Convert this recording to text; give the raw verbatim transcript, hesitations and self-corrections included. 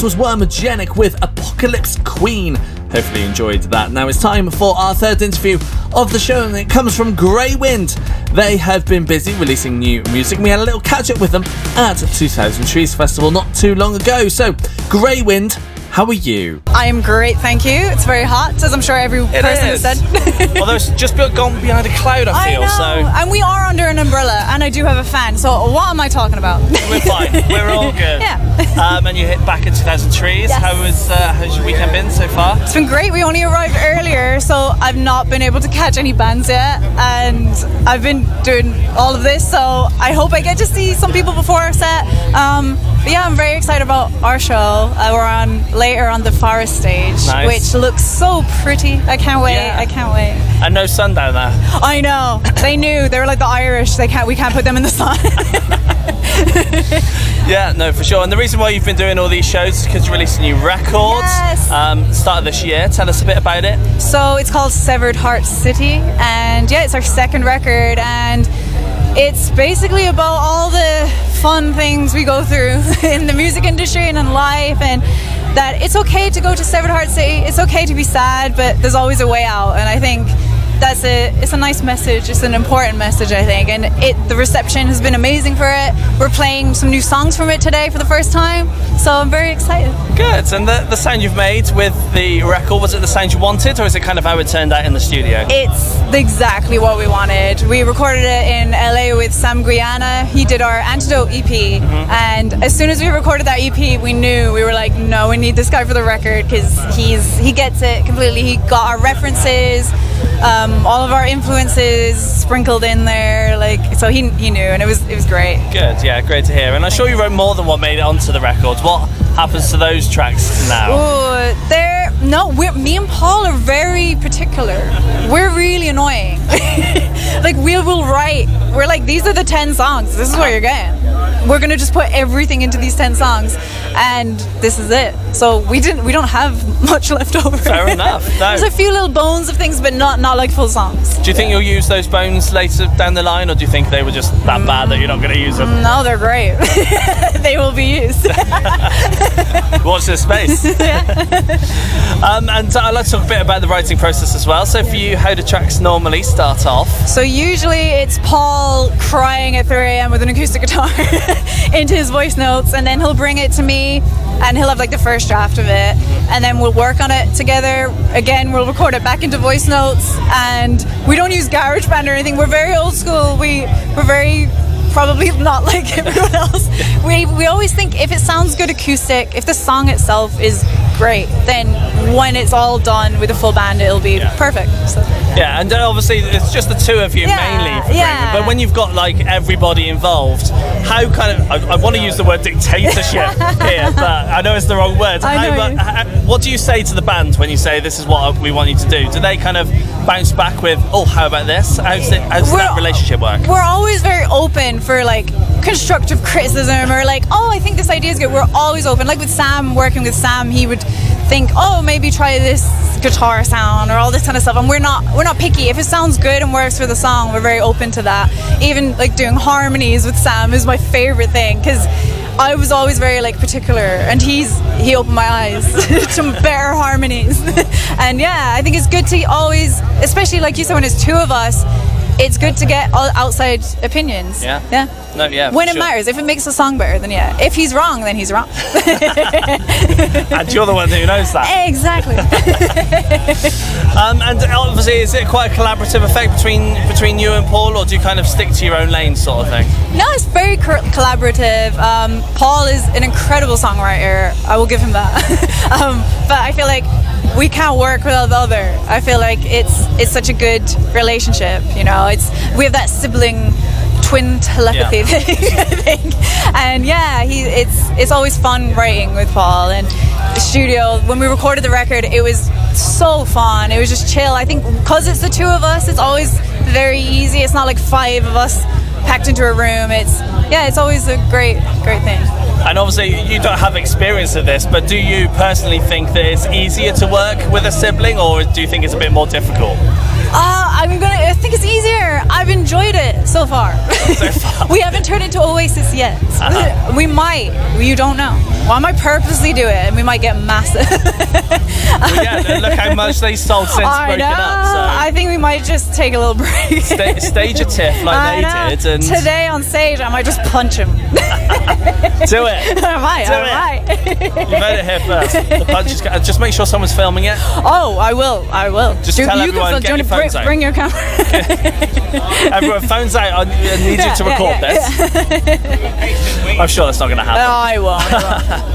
Was Wormagenic with Apocalypse Queen. Hopefully you enjoyed that. Now it's time for our third interview of the show, and it comes from Grey Wind. They have been busy releasing new music. We had a little catch up with them at two thousand Trees Festival not too long ago. So, Grey Wind, how are you? I am great, thank you. It's very hot, as I'm sure every it person is. has said. Although it's just gone behind a cloud, I feel. I know, so and we are under an umbrella, and I do have a fan. So what am I talking about? we're fine. We're all good. Yeah. Um, and you hit back in two thousand Trees. Yes. How was uh, how's your weekend been so far? It's been great. We only arrived earlier, so I've not been able to catch any bands yet, and I've been doing all of this. So I hope I get to see some people before our set. Um, but yeah, I'm very excited about our show. Uh, we're on later on the Forest stage, nice. Which looks so pretty. I can't wait. Yeah. I can't wait. And no sun down there. I know. They knew. They were like the Irish. They can't. We can't put them in the sun. Yeah, no, for sure. And the reason why you've been doing all these shows is because you released a new record. Yes. Um, started this year. Tell us a bit about it. So it's called Severed Heart City, and yeah, it's our second record, and it's basically about all the fun things we go through in the music industry and in life, and that it's okay to go to Severed Heart City. It's okay to be sad, but there's always a way out. And I think that's a it's a nice message. It's an important message, I think, and it the reception has been amazing for it. We're playing some new songs from it today for the first time, so I'm very excited. Good. And the, the sound you've made with the record, was it the sound you wanted, or is it kind of how it turned out in the studio? It's exactly what we wanted. We recorded it in L A with Sam Guiana. He did our Antidote E P, mm-hmm. and as soon as we recorded that E P, we knew, we were like, no, we need this guy for the record, because he's he gets it completely. He got our references, um, all of our influences sprinkled in there, like, so he he knew, and it was it was great. Good, yeah, great to hear. And I'm sure you wrote more than what made it onto the record. What happens to those tracks now? Ooh, they're no, we're, me and Paul are very particular. We're really annoying. Like, we will write, we're like, these are the ten songs, this is what you're getting. We're gonna just put everything into these ten songs, and this is it. So we didn't we don't have much left over. Fair enough. No. There's a few little bones of things, but not not like full songs. Do you think you'll use those bones later down the line, or do you think they were just that bad that you're not going to use them? No, they're great. They will be used. Watch this space. um, and uh, let's talk a bit about the writing process as well. So for you, how do tracks normally start off? So usually it's Paul crying at three a.m. with an acoustic guitar into his voice notes, and then he'll bring it to me, and he'll have like the first draft of it, and then we'll work on it together. Again, we'll record it back into voice notes, and we don't use GarageBand or anything. We're very old school. We we're very probably not like everyone else. We we always think if it sounds good acoustic, if the song itself is great, then when it's all done with a full band, it'll be yeah. perfect. So, yeah. yeah, and obviously it's just the two of you yeah, mainly. For yeah. But when you've got like everybody involved, how kind of I, I want to use the word dictatorship here, but I know it's the wrong word. I know how, you. how, what do you say to the band when you say this is what we want you to do? Do they kind of bounce back with, oh, how about this? How's, it, how does that relationship work? We're always very open for like constructive criticism, or like, oh, I think this idea is good. We're always open. Like with Sam, working with Sam, he would think, oh, maybe try this guitar sound or all this kind of stuff, and we're not we're not picky. If it sounds good and works for the song, we're very open to that. Even like doing harmonies with Sam is my favorite thing, because I was always very like particular, and he's he opened my eyes to better harmonies. And yeah, I think it's good to always, especially like you said, when it's two of us, it's good to get all outside opinions. Yeah. Yeah. No, yeah. When it sure. matters, if it makes the song better, then yeah. If he's wrong, then he's wrong. And you're the one who knows that. Exactly. um, and obviously, is it quite a collaborative effect between between you and Paul, or do you kind of stick to your own lane, sort of thing? No, it's very co- collaborative. Um, Paul is an incredible songwriter. I will give him that. um, but I feel like we can't work without the other. I feel like it's it's such a good relationship. You know, it's we have that sibling twin telepathy yeah. thing, I think. And yeah, he it's it's always fun writing with Paul. And the studio, when we recorded the record, it was so fun. It was just chill. I think because it's the two of us, it's always very easy. It's not like five of us packed into a room. It's yeah, it's always a great great thing. And obviously you don't have experience of this, but do you personally think that it's easier to work with a sibling, or do you think it's a bit more difficult? Uh, I'm gonna. I think it's easier. I've enjoyed it so far. So far. We haven't turned into Oasis yet. Uh-huh. We might. You don't know. Well, I might purposely do it, and we might get massive. Well, yeah, look how much they sold since I broken know. up. So. I think we might just take a little break. Sta- stage a tiff like I they know. did, and Today on stage, I might just punch him. do it. I might. Do I it. might. You heard it here first. The punch is, just make sure someone's filming it. Oh, I will. I will. Just tell you everyone, can get film. your Do you want phones to out. bring, bring your camera? Everyone, phones out. I need Yeah, you to yeah, record yeah, this. I'm sure that's not going to happen. No, I won't. I won't.